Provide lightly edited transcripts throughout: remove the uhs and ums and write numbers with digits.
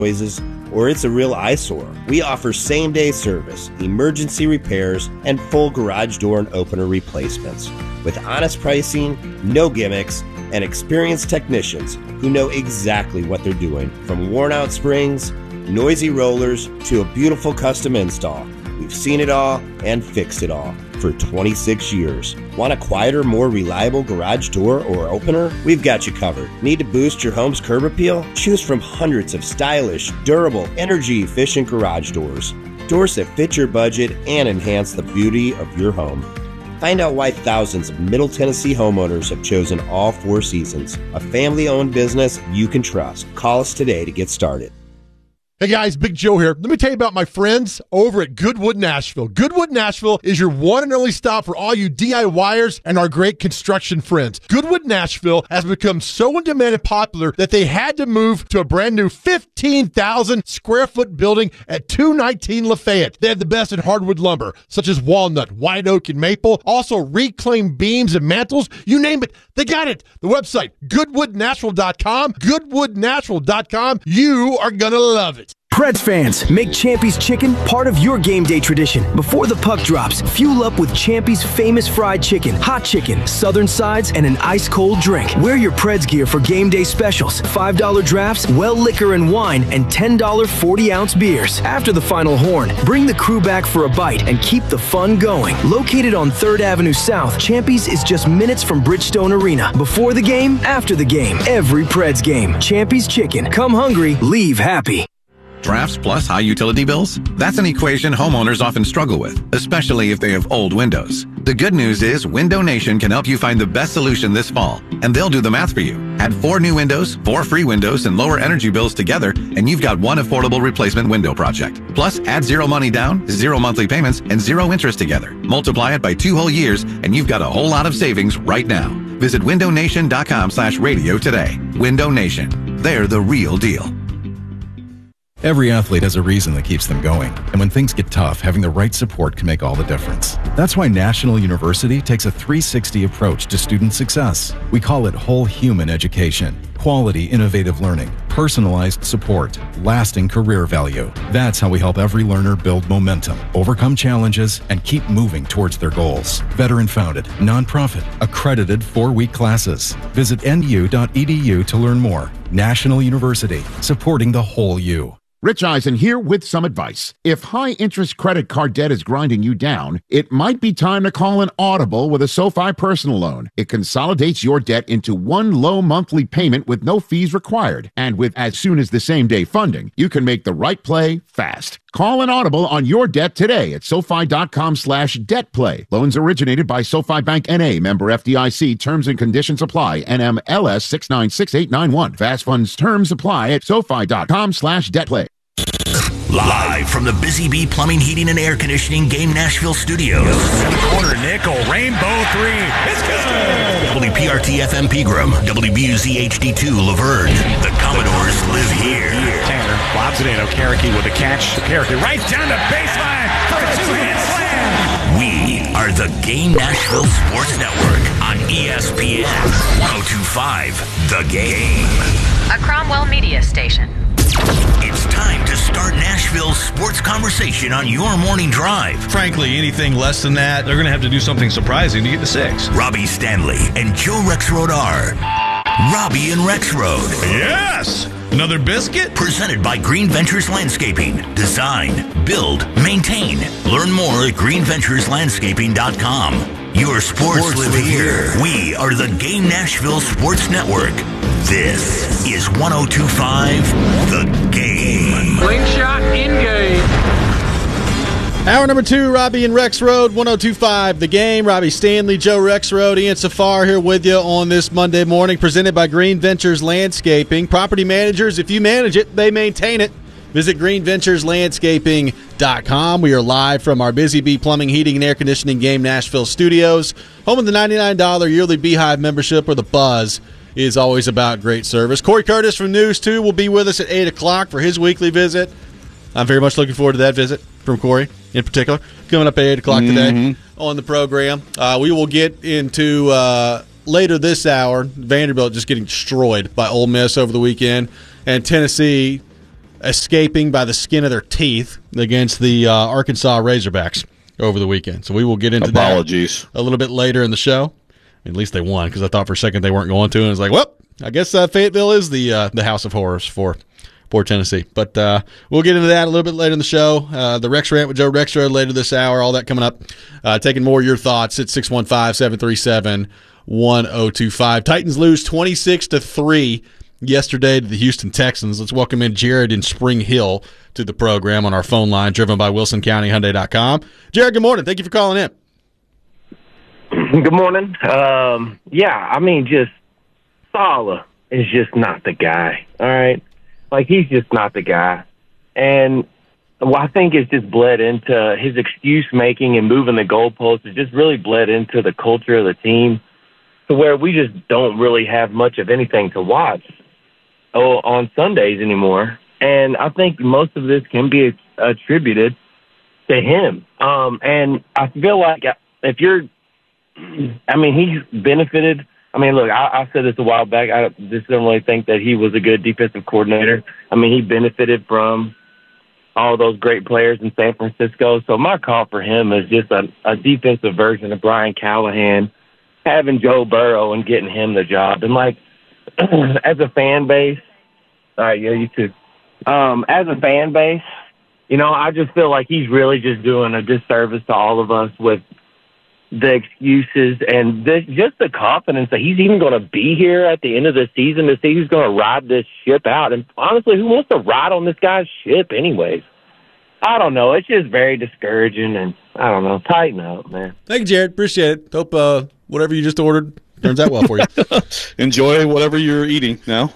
noises, or it's a real eyesore. We offer same-day service, emergency repairs, and full garage door and opener replacements. With honest pricing, no gimmicks, and experienced technicians who know exactly what they're doing. From worn-out springs, noisy rollers, to a beautiful custom install. We've seen it all and fixed it all for 26 years. Want a quieter, more reliable garage door or opener? We've got you covered. Need to boost your home's curb appeal? Choose from hundreds of stylish, durable, energy-efficient garage doors. Doors that fit your budget and enhance the beauty of your home. Find out why thousands of Middle Tennessee homeowners have chosen All Four Seasons, a family-owned business you can trust. Call us today to get started. Hey guys, Big Joe here. Let me tell you about my friends over at Goodwood Nashville. Goodwood Nashville is your one and only stop for all you DIYers and our great construction friends. Goodwood Nashville has become so in demand and popular that they had to move to a brand new 15,000 square foot building at 219 Lafayette. They have the best in hardwood lumber, such as walnut, white oak, and maple. Also reclaimed beams and mantles. You name it, they got it. The website, goodwoodnatural.com. Goodwoodnatural.com. You are going to love it. Preds fans, make Champy's Chicken part of your game day tradition. Before the puck drops, fuel up with Champy's famous fried chicken, hot chicken, southern sides, and an ice-cold drink. Wear your Preds gear for game day specials, $5 drafts, well liquor and wine, and $10 40-ounce beers. After the final horn, bring the crew back for a bite and keep the fun going. Located on 3rd Avenue South, Champy's is just minutes from Bridgestone Arena. Before the game, after the game, every Preds game. Champy's Chicken. Come hungry, leave happy. Drafts plus high utility bills? That's an equation homeowners often struggle with, especially if they have old windows. The good news is Window Nation can help you find the best solution this fall, and they'll do the math for you. Add 4 new windows, 4 free windows, and lower energy bills together, and you've got one affordable replacement window project. Plus, add 0 money down, 0 monthly payments, and 0 interest together. Multiply it by 2 whole years, and you've got a whole lot of savings right now. Visit windownation.com/radio today. Window Nation. They're the real deal. Every athlete has a reason that keeps them going, and when things get tough, having the right support can make all the difference. That's why National University takes a 360 approach to student success. We call it whole human education. Quality, innovative learning, personalized support, lasting career value. That's how we help every learner build momentum, overcome challenges, and keep moving towards their goals. Veteran-founded, nonprofit, accredited 4-week classes. Visit nu.edu to learn more. National University, supporting the whole you. Rich Eisen here with some advice. If high-interest credit card debt is grinding you down, it might be time to call an audible with a SoFi personal loan. It consolidates your debt into one low monthly payment with no fees required. And with as soon as the same-day funding, you can make the right play fast. Call an audible on your debt today at SoFi.com/debtplay. Loans originated by SoFi Bank N.A., member FDIC. Terms and conditions apply. NMLS 696891. Fast funds terms apply at SoFi.com/debtplay. Live from the Busy Bee Plumbing, Heating, and Air Conditioning Game Nashville Studios. In the corner, Nickel, rainbow 3. It's good! WPRT FM Pegram, WBUZ HD2 Laverne. The Commodores live here. Tanner lobs it in. Okereke with a catch. Okereke right down the baseline for a 2-hit slam. We are the Game Nashville Sports Network on ESPN 102.5 The Game. A Cromwell Media Station. It's time to start Nashville's sports conversation on your morning drive. Frankly, anything less than that, they're going to have to do something surprising to get to 6. Robbie Stanley and Joe Rexrode are Robbie and Rexrode. Yes! Another biscuit? Presented by Green Ventures Landscaping. Design, build, maintain. Learn more at greenventureslandscaping.com. Your sports live here. We are the Game Nashville Sports Network. This is 102.5 The Game. Slingshot in-game. Hour number 2, Robbie and Rexrode, 102.5 The Game. Robbie Stanley, Joe Rexrode, Ian Safar here with you on this Monday morning, presented by Green Ventures Landscaping. Property managers, if you manage it, they maintain it. Visit greenventureslandscaping.com. We are live from our Busy Bee Plumbing, Heating, and Air Conditioning Game Nashville studios. Home of the $99 yearly Beehive membership, where the buzz is always about great service. Corey Curtis from News 2 will be with us at 8 o'clock for his weekly visit. I'm very much looking forward to that visit from Corey in particular, coming up at 8 o'clock today on the program. We will get into later this hour, Vanderbilt just getting destroyed by Ole Miss over the weekend, and Tennessee escaping by the skin of their teeth against the Arkansas Razorbacks over the weekend. So we will get into that a little bit later in the show. At least they won, because I thought for a second they weren't going to, and it's like, well, I guess Fayetteville is the house of horrors for Tennessee. But we'll get into that a little bit later in the show. The Rex Rant with Joe Rexrode later this hour, all that coming up. Taking more of your thoughts at 615-737-1025. Titans lose 26-3 yesterday to the Houston Texans. Let's welcome in Jared in Spring Hill to the program on our phone line, driven by WilsonCountyHyundai.com. Jared, good morning. Thank you for calling in. Good morning. Just Saleh is just not the guy, all right? Like, he's just not the guy. And I think it's just bled into his excuse-making and moving the goalposts. It just really bled into the culture of the team to where we just don't really have much of anything to watch on Sundays anymore. And I think most of this can be attributed to him. And I feel like if you're he's benefited. Look, I said this a while back. I just don't really think that he was a good defensive coordinator. He benefited from all those great players in San Francisco. So my call for him is just a defensive version of Brian Callahan, having Joe Burrow and getting him the job. And, as a fan base, all right, yeah, you too. As a fan base, I just feel like he's really just doing a disservice to all of us with the excuses and just the confidence that he's even going to be here at the end of the season to see who's going to ride this ship out. And honestly, who wants to ride on this guy's ship anyways? I don't know. It's just very discouraging, and I don't know. Tighten up, man. Thank you, Jared. Appreciate it. Hope whatever you just ordered turns out well for you. Enjoy whatever you're eating now.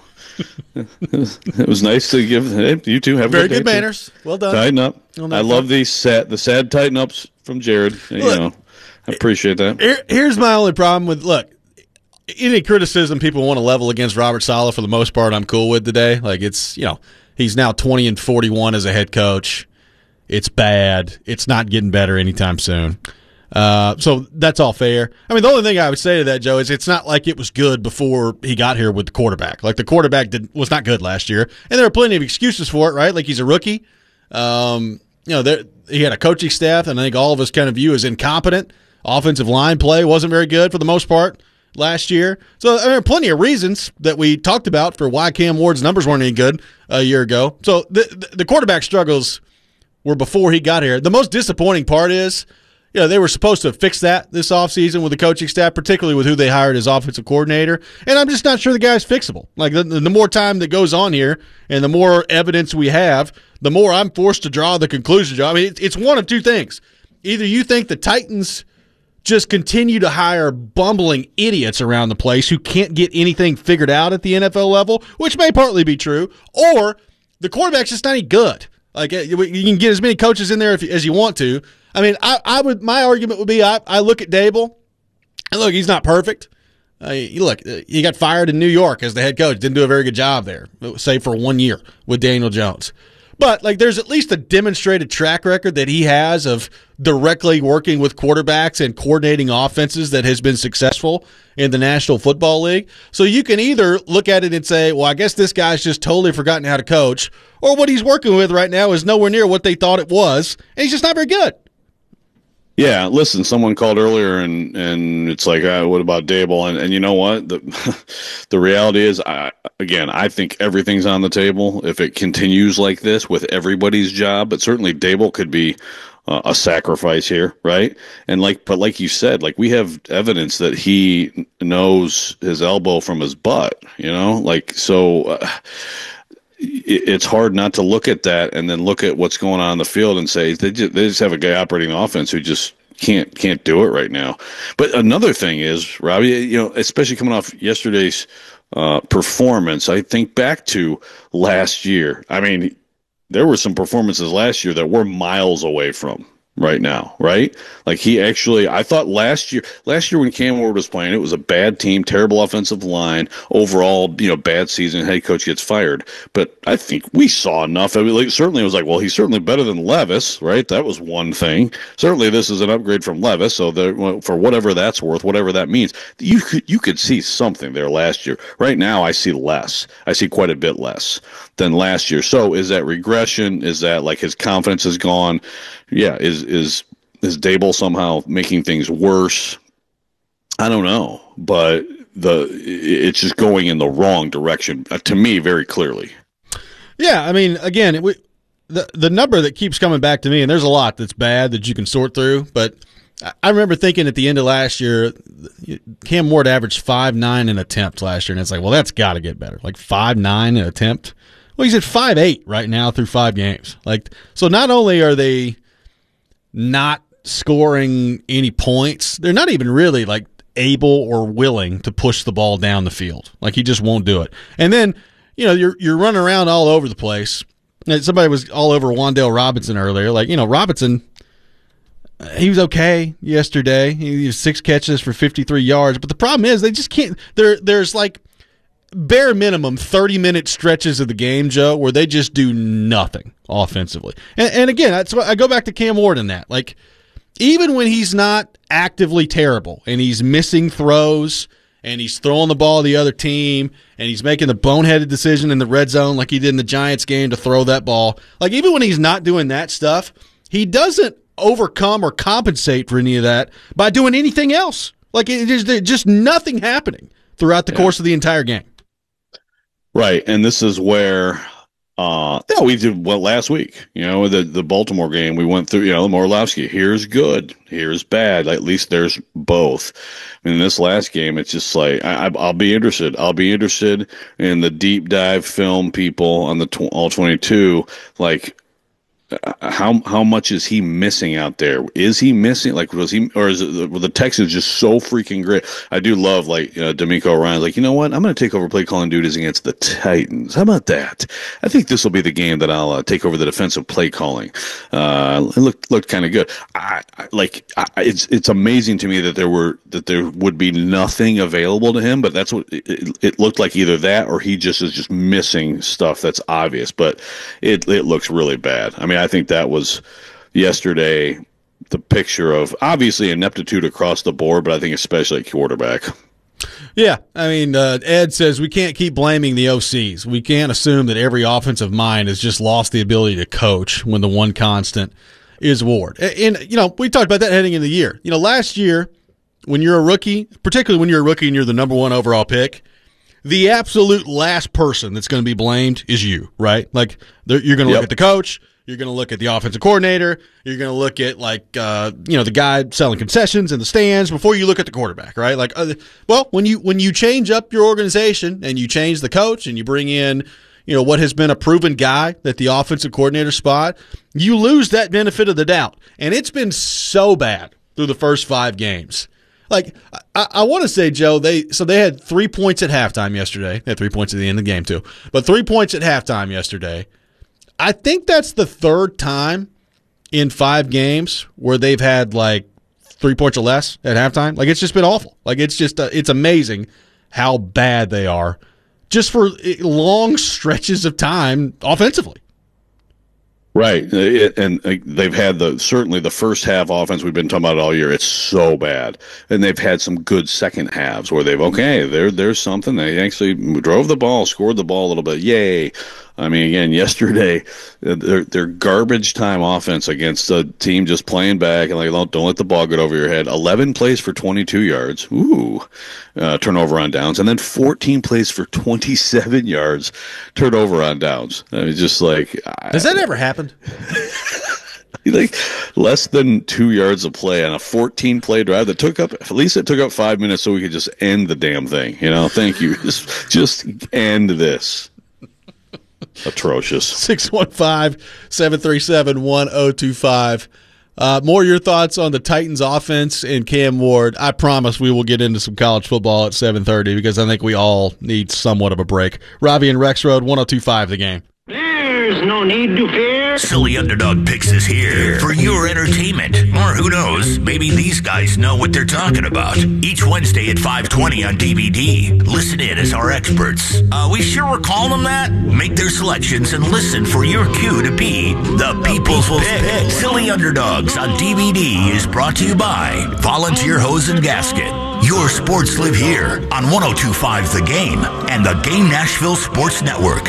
It was nice to give you two have very good manners. Well done. Tighten up. I love the sad tighten ups from Jared. Look, I appreciate that. Here's my only problem with, any criticism people want to level against Robert Saleh, for the most part, I'm cool with today. It's, he's now 20-41 as a head coach. It's bad. It's not getting better anytime soon. So that's all fair. The only thing I would say to that, Joe, is it's not like it was good before he got here with the quarterback. The quarterback was not good last year, and there are plenty of excuses for it, right? He's a rookie. He had a coaching staff, and I think all of us kind of view as incompetent. Offensive line play wasn't very good for the most part last year. So there are plenty of reasons that we talked about for why Cam Ward's numbers weren't any good a year ago. So the quarterback struggles were before he got here. The most disappointing part is, they were supposed to fix that this offseason with the coaching staff, particularly with who they hired as offensive coordinator. And I'm just not sure the guy's fixable. The more time that goes on here and the more evidence we have, the more I'm forced to draw the conclusion, Joe. It's one of two things. Either you think the Titans just continue to hire bumbling idiots around the place who can't get anything figured out at the NFL level, which may partly be true, or the quarterback's just not any good. You can get as many coaches in there as you want to. My argument would be I look at Dable, and look, he's not perfect. He got fired in New York as the head coach. Didn't do a very good job there, save for 1 year with Daniel Jones. But, there's at least a demonstrated track record that he has of directly working with quarterbacks and coordinating offenses that has been successful in the National Football League. So you can either look at it and say, well, I guess this guy's just totally forgotten how to coach, or what he's working with right now is nowhere near what they thought it was, and he's just not very good. Yeah, listen, someone called earlier, and it's like, what about Dable? And you know what? The reality is, I think everything's on the table if it continues like this with everybody's job. But certainly Dable could be a sacrifice here, right? And like you said, we have evidence that he knows his elbow from his butt. It's hard not to look at that and then look at what's going on in the field and say they just have a guy operating offense who just can't do it right now. But another thing is, Robbie, especially coming off yesterday's performance, I think back to last year. There were some performances last year that we're miles away from. right now, right? Like he actually, I thought last year when Cam Ward was playing, it was a bad team, terrible offensive line, overall, bad season, head coach gets fired. But I think we saw enough. I mean, certainly it was like, well, he's certainly better than Levis, right? That was one thing. Certainly this is an upgrade from Levis, so for whatever that's worth, whatever that means, you could see something there last year. Right now I see less. I see quite a bit less than last year. So is that regression? Is that like his confidence is gone? Yeah, is Dable somehow making things worse? I don't know, but it's just going in the wrong direction to me very clearly. Yeah, I mean, again, the number that keeps coming back to me, and there's a lot that's bad that you can sort through, but I remember thinking at the end of last year, Cam Ward averaged 5.9 an attempt last year, and it's like, well, that's got to get better. Like 5.9 an attempt. Well, he's at 5.8 right now through 5 games. Like, so not only are they not scoring any points, they're not even really like able or willing to push the ball down the field. Like he just won't do it. And then, you're running around all over the place. And somebody was all over Wan'Dale Robinson earlier. Like, Robinson, he was okay yesterday. He had 6 catches for 53 yards. But the problem is they just can't. There's like bare minimum 30-minute stretches of the game, Joe, where they just do nothing offensively. And again, that's why I go back to Cam Ward in that. Like, even when he's not actively terrible and he's missing throws and he's throwing the ball to the other team and he's making the boneheaded decision in the red zone like he did in the Giants game to throw that ball, like even when he's not doing that stuff, he doesn't overcome or compensate for any of that by doing anything else. Like there's just nothing happening throughout the course of the entire game. Right, and this is where we did last week. The Baltimore game, we went through, Morlowski, here's good, here's bad. At least there's both. I mean, in this last game, it's just like, I'll be interested. I'll be interested in the deep dive film people on the all 22, like, how much is he missing out there? Is he missing? Like, was he, or is it the Texans just so freaking great? I do love D'Amico Ryan's like, you know what? I'm going to take over play calling duties against the Titans. How about that? I think this will be the game that I'll take over the defensive play calling. It looked kind of good. It's amazing to me that there would be nothing available to him, but that's what it looked like. Either that or he is just missing stuff that's obvious. But it looks really bad. I mean, I think that was yesterday the picture of obviously ineptitude across the board, but I think especially at quarterback. Yeah, I mean, Ed says we can't keep blaming the OCs. We can't assume that every offensive mind has just lost the ability to coach when the one constant is Ward. And we talked about that heading into the year. Last year, when you're a rookie, particularly when you're a rookie and you're the number 1 overall pick, the absolute last person that's going to be blamed is you, right? Like, you're going to look at the coach. You're going to look at the offensive coordinator. You're going to look at the guy selling concessions in the stands before you look at the quarterback, right? Like, when you change up your organization and you change the coach and you bring in, what has been a proven guy at the offensive coordinator spot, you lose that benefit of the doubt. And it's been so bad through the first 5 games. Like, I want to say, Joe, they had 3 points at halftime yesterday. They had 3 points at the end of the game too, but 3 points at halftime yesterday. I think that's the 3rd time in 5 games where they've had like 3 points or less at halftime. Like, it's just been awful. Like, it's just it's amazing how bad they are just for long stretches of time offensively. Right, and they've had certainly the first half offense we've been talking about all year. It's so bad, and they've had some good second halves where there's something. They actually drove the ball, scored the ball a little bit. Yay! I mean, again, yesterday, their garbage time offense against a team just playing back and don't let the ball get over your head. 11 plays for 22 yards. Ooh, turnover on downs, and then 14 plays for 27 yards, turnover on downs. I mean, just like, has that ever happened? Like less than 2 yards of play on a 14-play drive that took up 5 minutes so we could just end the damn thing. Thank you. Just end this. Atrocious. 615-737-1025. More your thoughts on the Titans offense and Cam Ward. I promise we will get into some college football at 7:30 because I think we all need somewhat of a break. Robbie and Rex Road, 1025 The Game. There's no need to fear. Silly Underdog Picks is here for your entertainment. Or who knows, maybe these guys know what they're talking about. Each Wednesday at 5:20 on DVD. Listen in as our experts. We sure we're calling them that? Make their selections and listen for your cue to be the People's Pick. Silly Underdogs on DVD is brought to you by Volunteer Hose and Gasket. Your sports live here on 102.5 The Game and the Game Nashville Sports Network.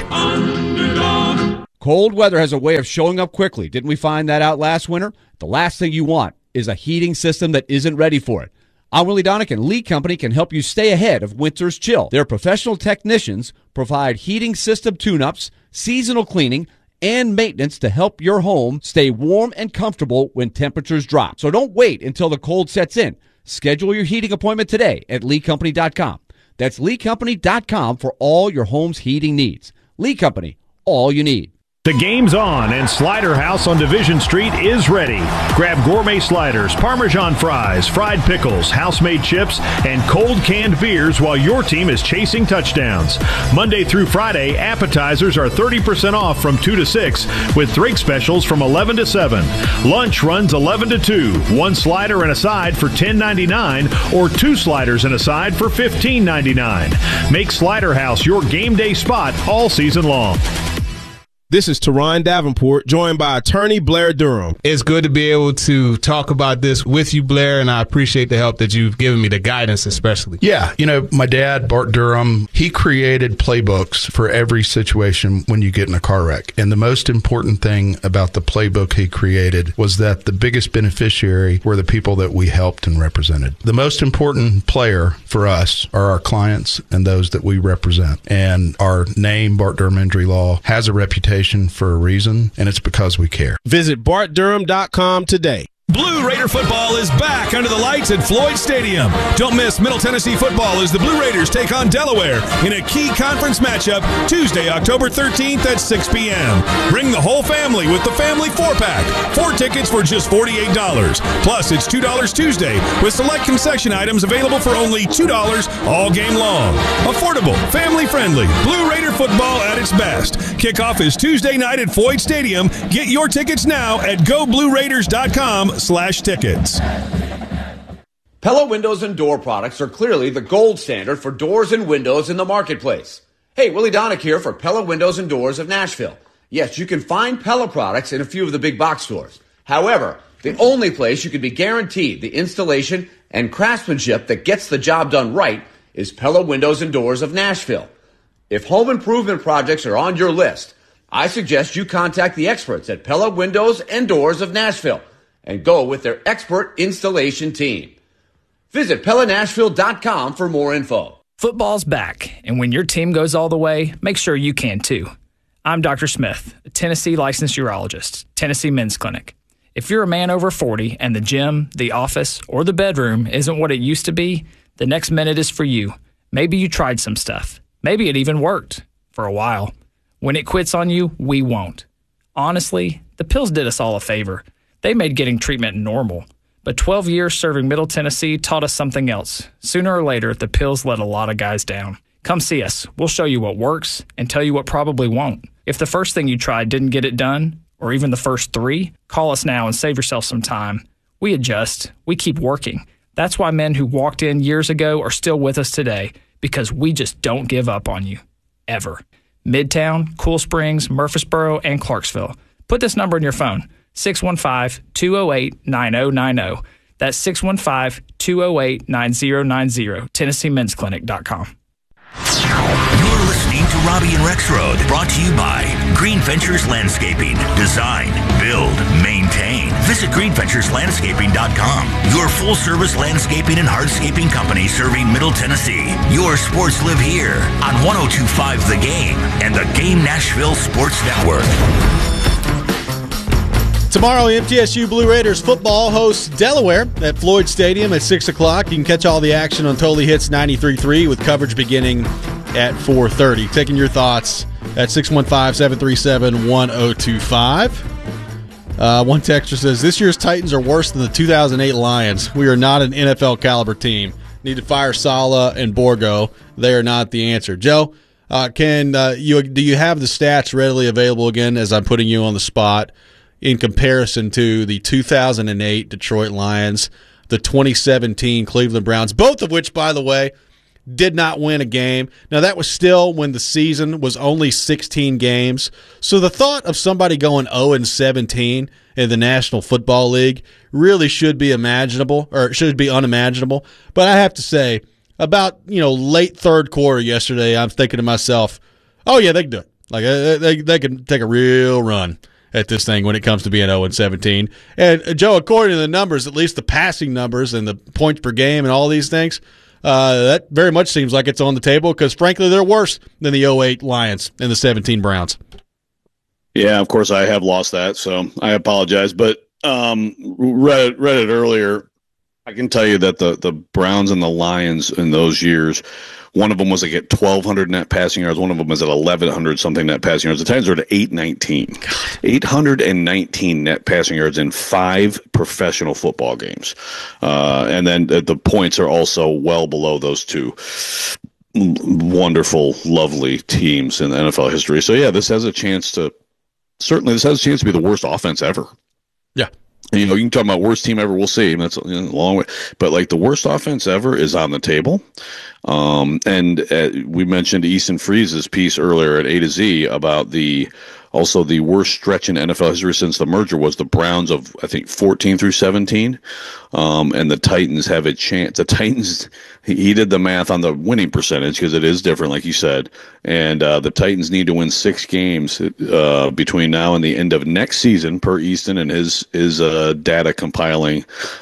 Cold weather has a way of showing up quickly. Didn't we find that out last winter? The last thing you want is a heating system that isn't ready for it. I'm Willie Donick, and Lee Company can help you stay ahead of winter's chill. Their professional technicians provide heating system tune-ups, seasonal cleaning, and maintenance to help your home stay warm and comfortable when temperatures drop. So don't wait until the cold sets in. Schedule your heating appointment today at LeeCompany.com. That's LeeCompany.com for all your home's heating needs. Lee Company, all you need. The game's on, and Slider House on Division Street is ready. Grab gourmet sliders, Parmesan fries, fried pickles, house-made chips, and cold canned beers while your team is chasing touchdowns. Monday through Friday, appetizers are 30% off from 2 to 6, with drink specials from 11 to 7. Lunch runs 11 to 2. One slider and a side for $10.99, or two sliders and a side for $15.99. Make Slider House your game day spot all season long. This is Teron Davenport, joined by attorney Blair Durham. It's good to be able to talk about this with you, Blair, and I appreciate the help that you've given me, the guidance especially. Yeah, my dad, Bart Durham, he created playbooks for every situation when you get in a car wreck. And the most important thing about the playbook he created was that the biggest beneficiary were the people that we helped and represented. The most important player for us are our clients and those that we represent. And our name, Bart Durham Injury Law, has a reputation for a reason, and it's because we care. Visit BartDurham.com today. Blue Raider football is back under the lights at Floyd Stadium. Don't miss Middle Tennessee football as the Blue Raiders take on Delaware in a key conference matchup Tuesday, October 13th at 6 p.m. Bring the whole family with the family 4-pack. 4 tickets for just $48. Plus, it's $2 Tuesday with select concession items available for only $2 all game long. Affordable, family-friendly, Blue Raider football at its best. Kickoff is Tuesday night at Floyd Stadium. Get your tickets now at GoBlueRaiders.com/tickets. Pella Windows and Door products are clearly the gold standard for doors and windows in the marketplace. Hey, Willie Donick here for Pella Windows and Doors of Nashville. Yes, you can find Pella products in a few of the big box stores. However, the only place you can be guaranteed the installation and craftsmanship that gets the job done right is Pella Windows and Doors of Nashville. If home improvement projects are on your list, I suggest you contact the experts at Pella Windows and Doors of Nashville and go with their expert installation team. Visit PellaNashville.com for more info. Football's back, and when your team goes all the way, make sure you can too. I'm Dr. Smith, a Tennessee licensed urologist, Tennessee Men's Clinic. If you're a man over 40 and the gym, the office, or the bedroom isn't what it used to be, the next minute is for you. Maybe you tried some stuff. Maybe it even worked for a while. When it quits on you, we won't. Honestly, the pills did us all a favor. They made getting treatment normal. But 12 years serving Middle Tennessee taught us something else. Sooner or later, the pills let a lot of guys down. Come see us. We'll show you what works and tell you what probably won't. If the first thing you tried didn't get it done, or even the first 3, call us now and save yourself some time. We adjust. We keep working. That's why men who walked in years ago are still with us today, because we just don't give up on you. Ever. Midtown, Cool Springs, Murfreesboro, and Clarksville. Put this number in your phone, 615-208-9090. That's 615-208-9090, TennesseeMen'sClinic.com. You're listening to Robbie and Rex Road, brought to you by Green Ventures Landscaping. Design, build, maintain. Visit greenventureslandscaping.com. Your full-service landscaping and hardscaping company serving Middle Tennessee. Your sports live here on 102.5 The Game and the Game Nashville Sports Network. Tomorrow, MTSU Blue Raiders football hosts Delaware at Floyd Stadium at 6 o'clock. You can catch all the action on Totally Hits 93.3 with coverage beginning at 4:30. Taking your thoughts at 615-737-1025. One texter says, this year's Titans are worse than the 2008 Lions. We are not an NFL caliber team. Need to fire Saleh and Borgo. They are not the answer. Joe, Do you have the stats readily available again as I'm putting you on the spot in comparison to the 2008 Detroit Lions, the 2017 Cleveland Browns, both of which, by the way, did not win a game. Now, that was still when the season was only 16 games. So the thought of somebody going 0-17 in the National Football League really should be unimaginable. But I have to say, about late third quarter yesterday, I'm thinking to myself, oh yeah, they can do it. Like they can take a real run at this thing when it comes to being 0-17. And Joe, according to the numbers, at least the passing numbers and the points per game and all these things, that very much seems like it's on the table because, frankly, they're worse than the 08 Lions and the 17 Browns. Yeah, of course, I have lost that, so I apologize. But read it earlier. I can tell you that the Browns and the Lions in those years, one of them was like at 1,200 net passing yards. One of them was at 1,100 something net passing yards. The Titans were at 819. 819 net passing yards in 5 professional football games. And then the points are also well below those two wonderful, lovely teams in the NFL history. So, yeah, this has a chance to be the worst offense ever. Yeah. You can talk about worst team ever. We'll see. That's a long way. But, like, the worst offense ever is on the table. And we mentioned Easton Freeze's piece earlier at A to Z about the worst stretch in NFL history since the merger was the Browns of, I think, 14 through 17. And the Titans have a chance. The Titans, he did the math on the winning percentage because it is different, like you said. And the Titans need to win 6 games between now and the end of next season, per Easton and his data compiling,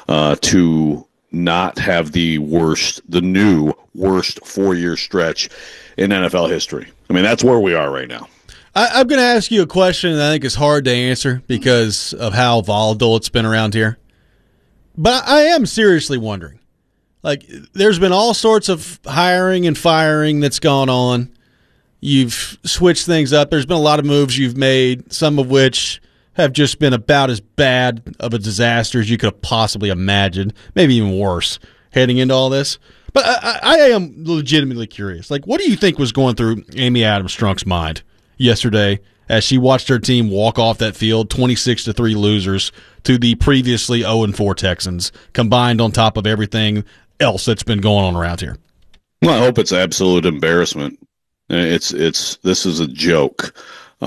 to not have the new worst 4-year stretch in NFL history. I mean, that's where we are right now. I'm going to ask you a question that I think is hard to answer because of how volatile it's been around here. But I am seriously wondering. Like, there's been all sorts of hiring and firing that's gone on. You've switched things up. There's been a lot of moves you've made, some of which have just been about as bad of a disaster as you could have possibly imagined, maybe even worse, heading into all this. But I am legitimately curious. Like, what do you think was going through Amy Adams-Strunk's mind yesterday as she watched her team walk off that field, 26-3 losers to the previously 0-4 Texans, combined on top of everything else that's been going on around here? Well, I hope it's absolute embarrassment. This is a joke,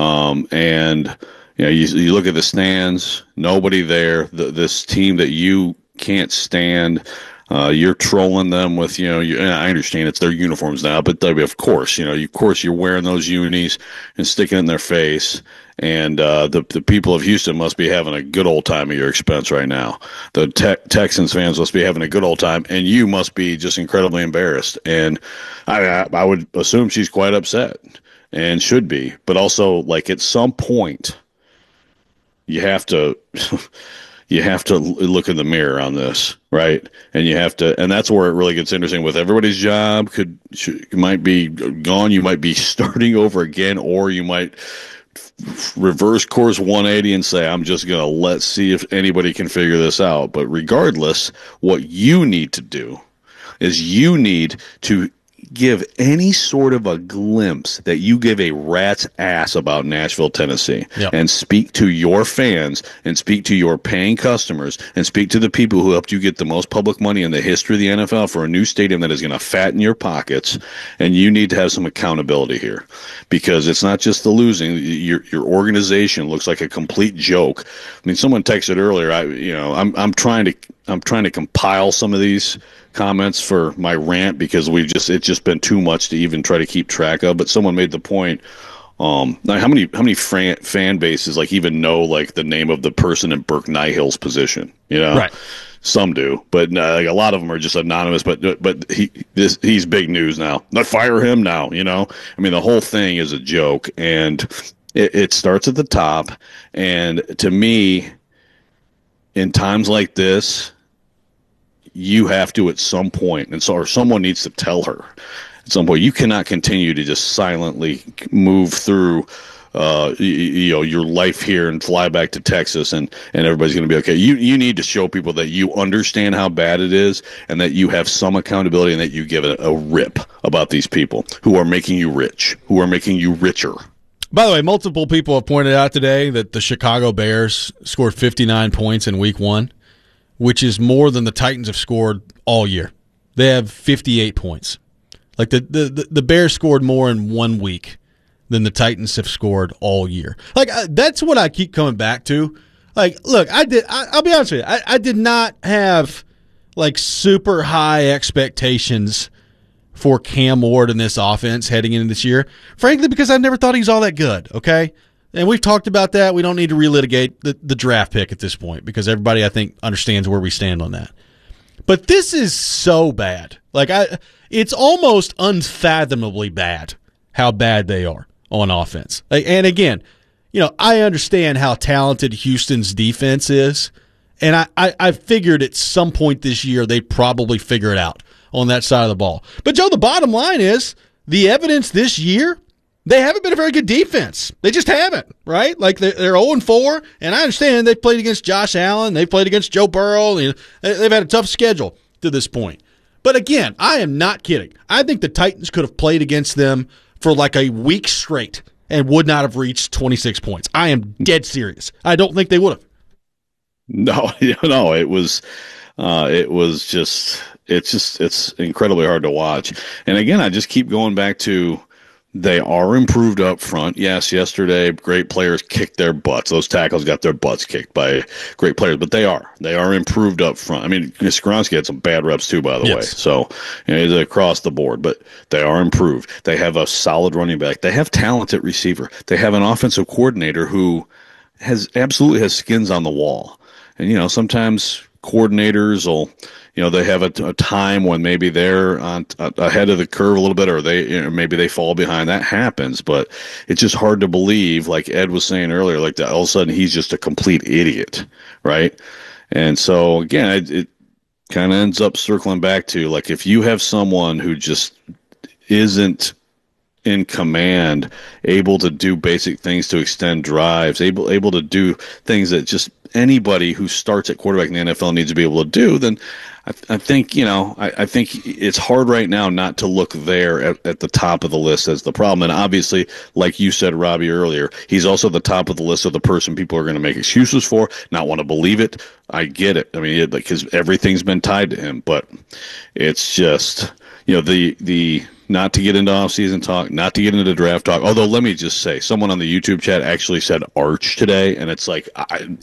and you look at the stands, nobody there. This team that you can't stand. You're trolling them with, I understand it's their uniforms now, but of course, you're wearing those unis and sticking it in their face. And the people of Houston must be having a good old time at your expense right now. The Texans fans must be having a good old time, and you must be just incredibly embarrassed. And I would assume she's quite upset and should be. But also, like, at some point, you have to look in the mirror on this, right? And and that's where it really gets interesting with everybody's job might be gone. You might be starting over again, or you might reverse course 180 and say, I'm just going to let's see if anybody can figure this out. But regardless, what you need to do is you need to give any sort of a glimpse that you give a rat's ass about Nashville, Tennessee, and speak to your fans and speak to your paying customers and speak to the people who helped you get the most public money in the history of the NFL for a new stadium that is going to fatten your pockets. And you need to have some accountability here, because it's not just the losing. Your organization looks like a complete joke. I mean, someone texted earlier, I'm trying to compile some of these comments for my rant because it's just been too much to even try to keep track of. But someone made the point, how many fan bases like even know like the name of the person in Burke Nihill's position, Right. Some do, but like a lot of them are just anonymous. But he's big news now. Not fire him now, I mean, the whole thing is a joke, and it starts at the top. And to me, in times like this, you have to at some point, or someone needs to tell her at some point, you cannot continue to just silently move through your life here and fly back to Texas, and everybody's going to be okay. You need to show people that you understand how bad it is, and that you have some accountability, and that you give it a rip about these people who are making you rich, who are making you richer. By the way, multiple people have pointed out today that the Chicago Bears scored 59 points in Week 1, which is more than the Titans have scored all year. They have 58 points. Like the Bears scored more in 1 week than the Titans have scored all year. Like that's what I keep coming back to. Like, look, I'll be honest with you. I did not have like super high expectations for Cam Ward in this offense heading into this year, frankly, because I never thought he was all that good, okay? And we've talked about that. We don't need to relitigate the draft pick at this point because everybody, I think, understands where we stand on that. But this is so bad. Like, it's almost unfathomably bad how bad they are on offense. And again, I understand how talented Houston's defense is, and I figured at some point this year they'd probably figure it out on that side of the ball. But, Joe, the bottom line is the evidence this year, they haven't been a very good defense. They just haven't, right? Like, they're 0-4, and I understand they've played against Josh Allen. They've played against Joe Burrow. They've had a tough schedule to this point. But, again, I am not kidding. I think the Titans could have played against them for like a week straight and would not have reached 26 points. I am dead serious. I don't think they would have. No, it was it's incredibly hard to watch. And again, I just keep going back to they are improved up front. Yes, yesterday great players kicked their butts. Those tackles got their butts kicked by great players, but they are improved up front. I mean, Skoronski had some bad reps too, by the way. So it's across the board, but they are improved. They have a solid running back. They have talent at receiver. They have an offensive coordinator who absolutely has skins on the wall. And sometimes coordinators will, they have a time when maybe they're ahead of the curve a little bit, or maybe they fall behind. That happens, but it's just hard to believe, like Ed was saying earlier, like that all of a sudden he's just a complete idiot, right? And so again, it kind of ends up circling back to, like, if you have someone who just isn't in command, able to do basic things to extend drives, able to do things that just anybody who starts at quarterback in the NFL needs to be able to do, then I think I think it's hard right now not to look there at the top of the list as the problem. And obviously, like you said, Robbie, earlier, he's also the top of the list of the person people are going to make excuses for, not want to believe it. I get it. I mean, because everything's been tied to him, but it's just the not to get into off-season talk, not to get into draft talk. Although, let me just say, someone on the YouTube chat actually said Arch today, and it's like,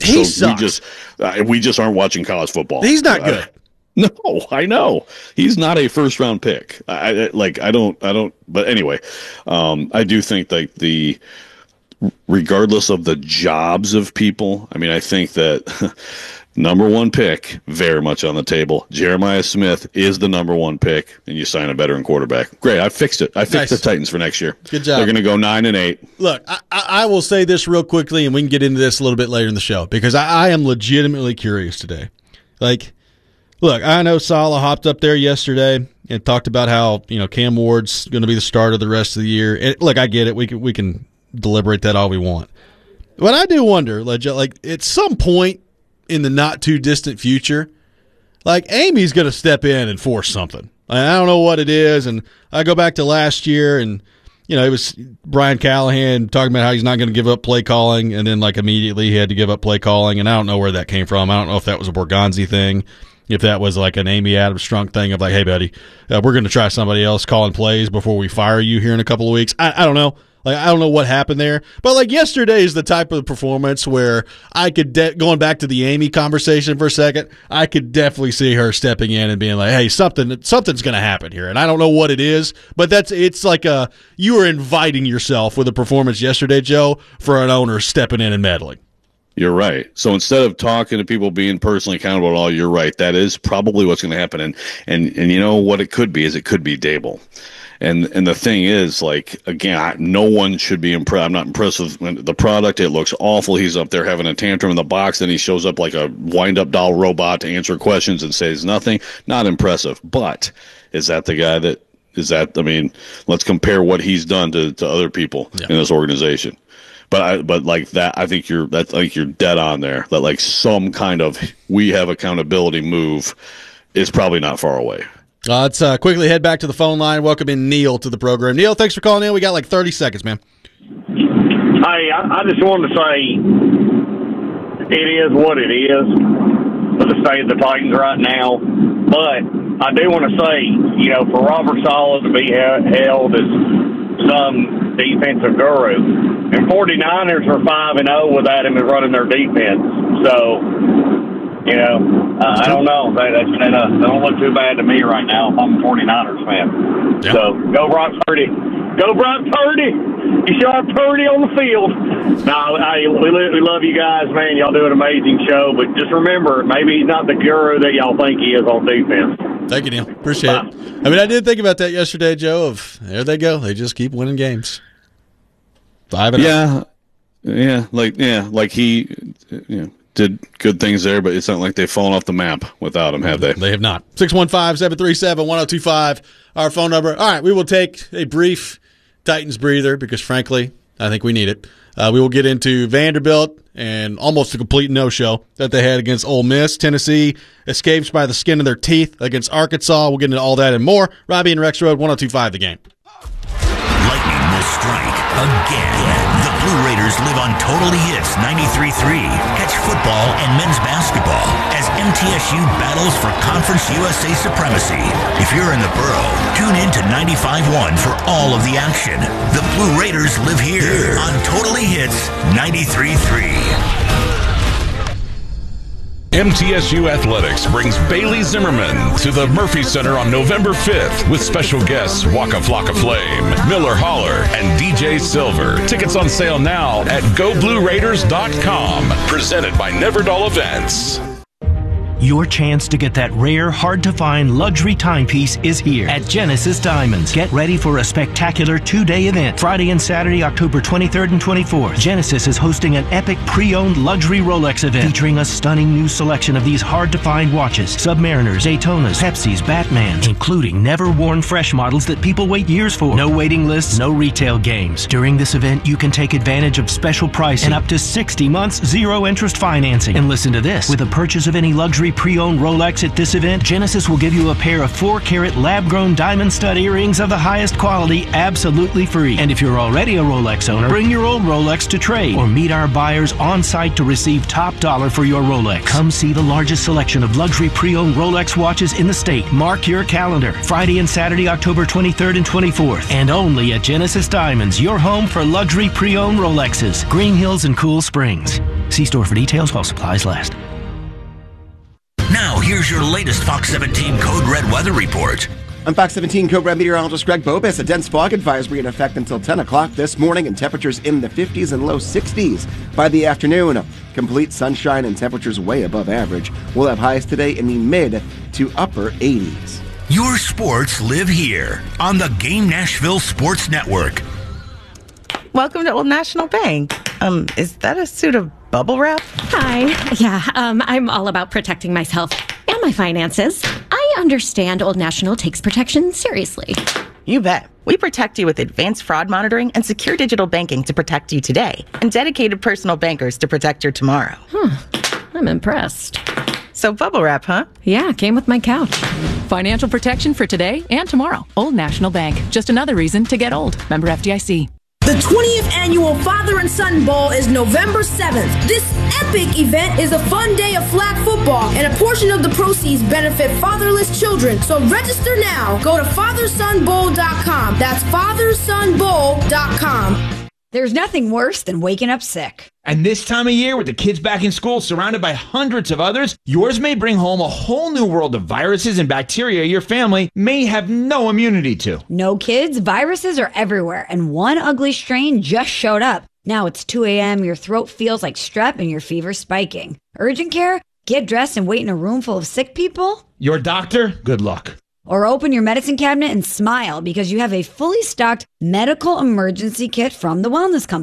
we just aren't watching college football. He's not good. No, I know he's not a first-round pick. I don't. But anyway, I do think that regardless of the jobs of people, I mean, I think that. Number one pick, very much on the table. Jeremiah Smith is the number one pick, and you sign a veteran quarterback. Great, I fixed it. I fixed the Titans for next year. Good job. They're going to go 9-8. Look, I will say this real quickly, and we can get into this a little bit later in the show, because I am legitimately curious today. Like, look, I know Saleh hopped up there yesterday and talked about how Cam Ward's going to be the starter the rest of the year. And look, I get it. We can deliberate that all we want, but I do wonder, like at some point in the not too distant future, like Amy's going to step in and force something. I don't know what it is, and I go back to last year, and it was Brian Callahan talking about how he's not going to give up play calling, and then like immediately he had to give up play calling, and I don't know where that came from. I don't know if that was a Borgonzi thing, if that was like an Amy Adams Strunk thing of like, hey buddy, we're going to try somebody else calling plays before we fire you here in a couple of weeks. I don't know. Like, I don't know what happened there, but like yesterday is the type of performance where I could, going back to the Amy conversation for a second, I could definitely see her stepping in and being like, hey, something's going to happen here. And I don't know what it is, but it's like you were inviting yourself with a performance yesterday, Joe, for an owner stepping in and meddling. You're right. So instead of talking to people being personally accountable at all, you're right. That is probably what's going to happen. And you know what it could be is it could be Dable. And the thing is, like, again, no one should be impressed. I'm not impressed with the product. It looks awful. He's up there having a tantrum in the box. Then he shows up like a wind-up doll robot to answer questions and says nothing. Not impressive. But is that the guy I mean, let's compare what he's done to other people in this organization. But like that, I think you're dead on there. That like some kind of we have accountability move is probably not far away. Let's quickly head back to the phone line. Welcome in Neil to the program. Neil, thanks for calling in. We got like 30 seconds, man. Hey, I just wanted to say it is what it is for the state of the Titans right now. But I do want to say, for Robert Saleh to be held as some defensive guru, and 49ers are 5-0 without him running their defense. So, I don't know. That don't look too bad to me right now if I'm a 49ers fan. Yeah. So, go Brock Purdy. Go Brock Purdy. You sharp Purdy on the field. No, we love you guys, man. Y'all do an amazing show. But just remember, maybe he's not the guru that y'all think he is on defense. Thank you, Neil. Appreciate it. I mean, I did think about that yesterday, Joe, there they go. They just keep winning games. 5-0. Like he did good things there, but it's not like they've fallen off the map without him, have they? They have not. 615-737-1025, our phone number. All right, we will take a brief Titans breather because, frankly, I think we need it. We will get into Vanderbilt and almost a complete no-show that they had against Ole Miss. Tennessee escapes by the skin of their teeth against Arkansas. We'll get into all that and more. Robbie and Rex Road, 102.5 The Game. Lightning will strike again. The Blue Raiders live on Totally Hits 93.3. Catch football and men's basketball as MTSU battles for Conference USA supremacy. If you're in the borough, tune in to 95.1 for all of the action. The Blue Raiders live here on Totally Hits 93.3. MTSU Athletics brings Bailey Zimmerman to the Murphy Center on November 5th with special guests Waka Flocka Flame, Miller Holler, and DJ Silver. Tickets on sale now at GoBlueRaiders.com. Presented by Neverdal Events. Your chance to get that rare, hard-to-find luxury timepiece is here at Genesis Diamonds. Get ready for a spectacular two-day event. Friday and Saturday, October 23rd and 24th. Genesis is hosting an epic pre-owned luxury Rolex event featuring a stunning new selection of these hard-to-find watches. Submariners, Daytonas, Pepsis, Batmans, including never-worn fresh models that people wait years for. No waiting lists, no retail games. During this event, you can take advantage of special pricing and up to 60 months zero-interest financing. And listen to this. With a purchase of any luxury pre-owned Rolex at this event, Genesis will give you a pair of 4-carat lab-grown diamond stud earrings of the highest quality absolutely free. And if you're already a Rolex owner, bring your old Rolex to trade or meet our buyers on site to receive top dollar for your Rolex. Come see the largest selection of luxury pre-owned Rolex watches in the state. Mark your calendar. Friday and Saturday, October 23rd and 24th. And only at Genesis Diamonds, your home for luxury pre-owned Rolexes. Green Hills and Cool Springs. See store for details while supplies last. Now, here's your latest Fox 17 Code Red weather report. I'm Fox 17 Code Red meteorologist Greg Bobis. A dense fog advisory in effect until 10 o'clock this morning, and temperatures in the 50s and low 60s by the afternoon. Complete sunshine and temperatures way above average. We'll have highs today in the mid to upper 80s. Your sports live here on the Game Nashville Sports Network. Welcome to Old National Bank. Is that a suit of bubble wrap? Hi. Yeah, I'm all about protecting myself and my finances. I understand Old National takes protection seriously. You bet. We protect you with advanced fraud monitoring and secure digital banking to protect you today, and dedicated personal bankers to protect your tomorrow. I'm impressed. So bubble wrap, huh? Yeah, came with my couch. Financial protection for today and tomorrow. Old National Bank. Just another reason to get old. Member FDIC. The 20th Annual Father and Son Bowl is November 7th. This epic event is a fun day of flag football, and a portion of the proceeds benefit fatherless children. So register now. Go to FatherSonBowl.com. That's FatherSonBowl.com. There's nothing worse than waking up sick. And this time of year, with the kids back in school, surrounded by hundreds of others, yours may bring home a whole new world of viruses and bacteria your family may have no immunity to. No, kids, viruses are everywhere, and one ugly strain just showed up. Now it's 2 a.m., your throat feels like strep, and your fever's spiking. Urgent care? Get dressed and wait in a room full of sick people? Your doctor? Good luck. Or open your medicine cabinet and smile because you have a fully stocked medical emergency kit from the Wellness Company.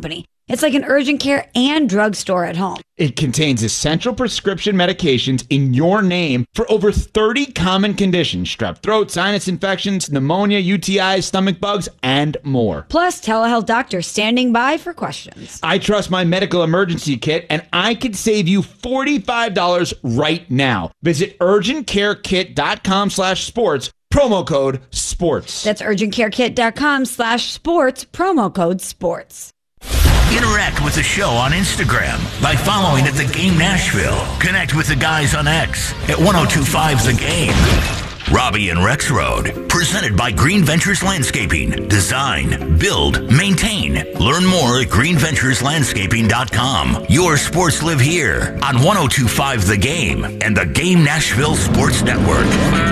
It's like an urgent care and drugstore at home. It contains essential prescription medications in your name for over 30 common conditions: strep throat, sinus infections, pneumonia, UTIs, stomach bugs, and more. Plus, telehealth doctors standing by for questions. I trust my medical emergency kit, and I could save you $45 right now. Visit urgentcarekit.com/sports, promo code SPORTS. That's urgentcarekit.com/sports, promo code SPORTS. Interact with the show on Instagram by following at The Game Nashville. Connect with the guys on X at 1025 The Game. Robbie and Rex Road, presented by Green Ventures Landscaping. Design, build, maintain. Learn more at greenventureslandscaping.com. Your sports live here on 1025 The Game and the Game Nashville Sports Network.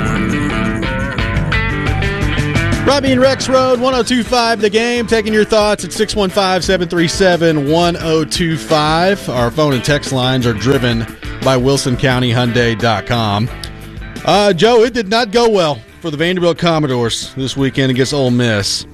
Robbie and Rex Road, 1025 The Game, taking your thoughts at 615-737-1025. Our phone and text lines are driven by WilsonCountyHyundai.com. Joe, it did not go well for the Vanderbilt Commodores this weekend against Ole Miss.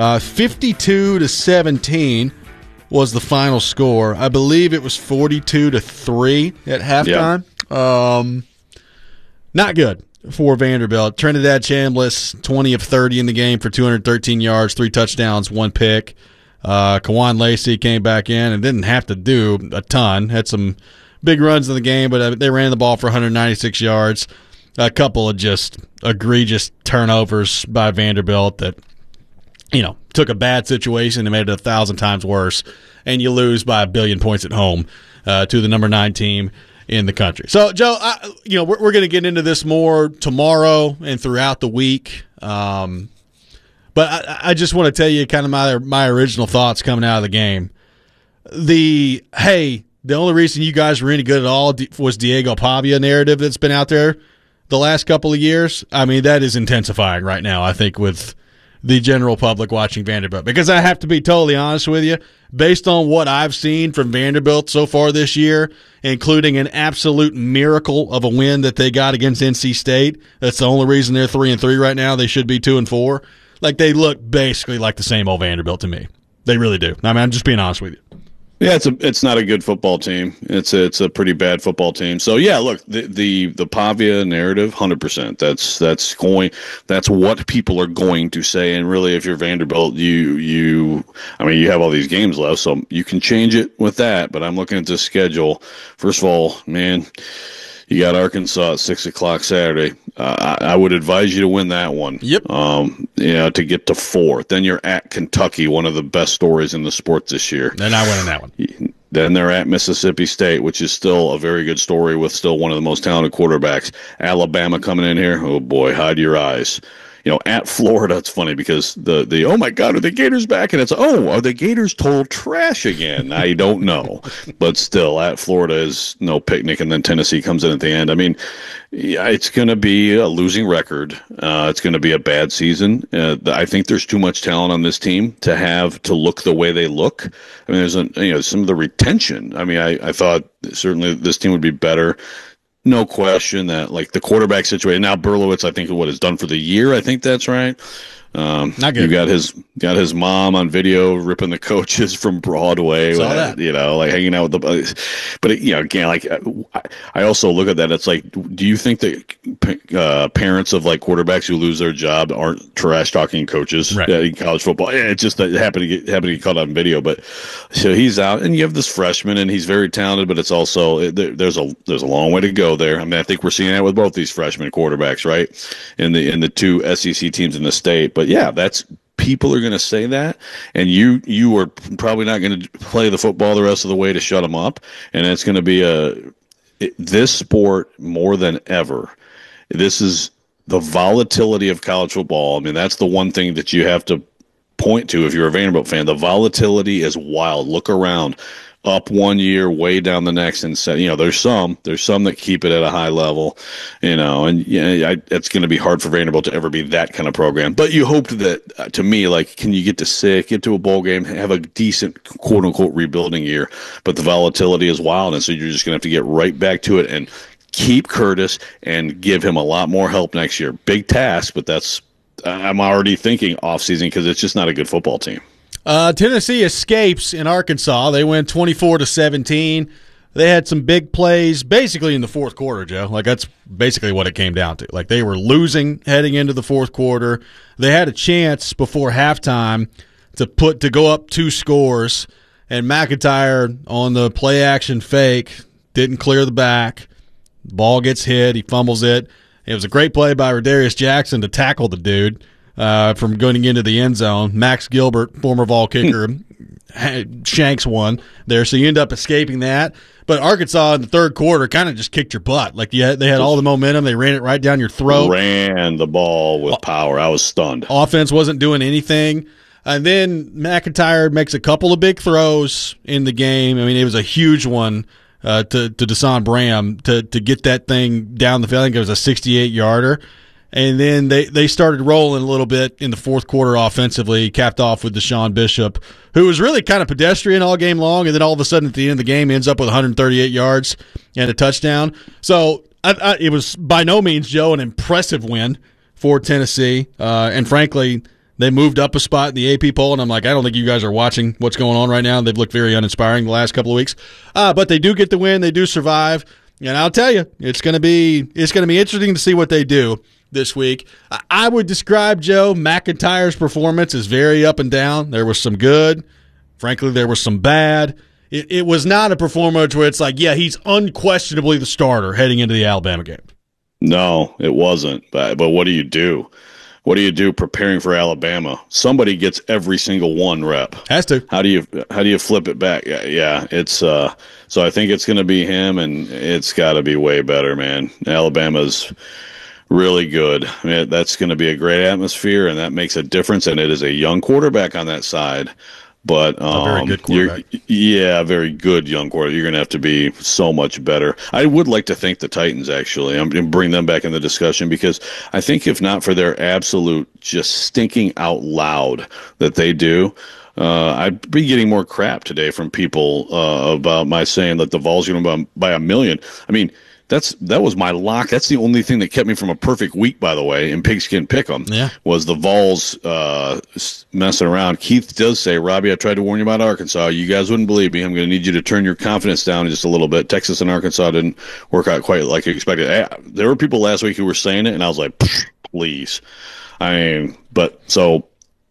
52-17 was the final score. I believe it was 42-3 at halftime. Yep. Not good for Vanderbilt. Trinidad Chambliss, 20 of 30 in the game for 213 yards, 3 touchdowns, 1 pick. Kawan Lacey came back in and didn't have to do a ton. Had some big runs in the game, but they ran the ball for 196 yards. A couple of just egregious turnovers by Vanderbilt that, took a bad situation and made it 1,000 times worse, and you lose by 1 billion points at home to the number 9 team in the country. So, Joe, we're going to get into this more tomorrow and throughout the week. But I just want to tell you kind of my original thoughts coming out of the game. The only reason you guys were any good at all was Diego Pavia narrative that's been out there the last couple of years. I mean, that is intensifying right now, I think, with the general public watching Vanderbilt. Because I have to be totally honest with you, based on what I've seen from Vanderbilt so far this year, including an absolute miracle of a win that they got against NC State, that's the only reason they're 3-3 right now. They should be 2-4. Like, they look basically like the same old Vanderbilt to me. They really do. I mean, I'm just being honest with you. Yeah, it's not a good football team. It's a pretty bad football team. So yeah, look, the Pavia narrative, 100%. That's what people are going to say. And really, if you're Vanderbilt, you have all these games left, so you can change it with that. But I'm looking at the schedule. First of all, man, you got Arkansas at 6:00 Saturday. I would advise you to win that one. Yep. To get to 4th. Then you're at Kentucky, one of the best stories in the sport this year. They're not winning that one. Then they're at Mississippi State, which is still a very good story with still one of the most talented quarterbacks. Alabama coming in here. Oh boy, hide your eyes. At Florida, it's funny because the oh my God, are the Gators back? And it's, are the Gators total trash again? I don't know. But still, at Florida is no picnic, and then Tennessee comes in at the end. I mean, yeah, it's going to be a losing record. It's going to be a bad season. I think there's too much talent on this team to look the way they look. I mean, there's some of the retention. I mean, I thought certainly this team would be better. No question that, like, the quarterback situation now, Berlowitz, I think what is done for the year. I think that's right. Not good. You got his mom on video ripping the coaches from Broadway. Saw that. Like hanging out with the. But again, like I also look at that. It's like, do you think that parents of like quarterbacks who lose their job aren't trash talking coaches in college football? Yeah, it's just that happened to get caught on video. But so he's out, and you have this freshman, and he's very talented. But it's also there's a long way to go there. I mean, I think we're seeing that with both these freshman quarterbacks, right? In the 2 SEC teams in the state, but. Yeah, people are going to say that, and you are probably not going to play the football the rest of the way to shut them up, and it's going to be this sport more than ever. This is the volatility of college football. I mean, that's the one thing that you have to point to if you're a Vanderbilt fan. The volatility is wild. Look around. Up one year, way down the next, and there's some that keep it at a high level, and it's going to be hard for Vanderbilt to ever be that kind of program. But you hope that, to me, like, can you get to a bowl game, have a decent quote unquote rebuilding year? But the volatility is wild, and so you're just going to have to get right back to it and keep Curtis and give him a lot more help next year. Big task, but I'm already thinking off season because it's just not a good football team. Tennessee escapes in Arkansas. They win 24-17. They had some big plays basically in the fourth quarter, Joe. Like, that's basically what it came down to. Like, they were losing heading into the fourth quarter. They had a chance before halftime to go up 2 scores, and McIntyre on the play action fake didn't clear the back. The ball gets hit. He fumbles it. It was a great play by Rodarius Jackson to tackle the dude from going into the end zone. Max Gilbert, former Vol kicker, shanks one there, so you end up escaping that. But Arkansas in the third quarter kind of just kicked your butt. Like, they had all the momentum. They ran it right down your throat. Ran the ball with power. I was stunned. Offense wasn't doing anything. And then McIntyre makes a couple of big throws in the game. I mean, it was a huge one to Desan Bram to get that thing down the field. I think it was a 68-yarder. And then they started rolling a little bit in the fourth quarter offensively, capped off with Deshaun Bishop, who was really kind of pedestrian all game long, and then all of a sudden at the end of the game ends up with 138 yards and a touchdown. So it was by no means, Joe, an impressive win for Tennessee. And frankly, they moved up a spot in the AP poll, and I'm like, I don't think you guys are watching what's going on right now. They've looked very uninspiring the last couple of weeks. But they do get the win. They do survive. And I'll tell you, it's going to be interesting to see what they do this week. I would describe, Joe, McIntyre's performance as very up and down. There was some good. Frankly, there was some bad. It was not a performance where it's like, yeah, he's unquestionably the starter heading into the Alabama game. No, it wasn't. But what do you do? What do you do preparing for Alabama? Somebody gets every single one rep. Has to. How do you flip it back? Yeah. It's so I think it's going to be him, and it's got to be way better, man. Alabama's really good. I mean, that's going to be a great atmosphere, and that makes a difference. And it is a young quarterback on that side, but a very good quarterback. Very good young quarterback. You're going to have to be so much better. I would like to thank the Titans, actually. I'm going to bring them back in the discussion, because I think if not for their absolute just stinking out loud that they do, I'd be getting more crap today from people about my saying that the Vols are going to buy $1 million. I mean, that was my lock. That's the only thing that kept me from a perfect week, by the way, in Pigskin Pick'em. Yeah. Was the Vols messing around. Keith does say, Robbie, I tried to warn you about Arkansas. You guys wouldn't believe me. I'm going to need you to turn your confidence down just a little bit. Texas and Arkansas didn't work out quite like you expected. There were people last week who were saying it, and I was like, please. I mean, but so